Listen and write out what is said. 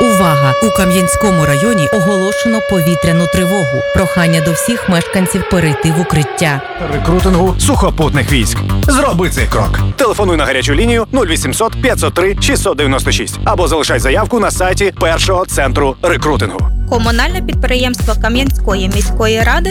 Увага! У Кам'янському районі оголошено повітряну тривогу. Прохання до всіх мешканців перейти в укриття. Рекрутингу сухопутних військ. Зроби цей крок. Телефонуй на гарячу лінію 0800 503 696 або залишай заявку на сайті першого центру рекрутингу. Комунальне підприємство Кам'янської міської ради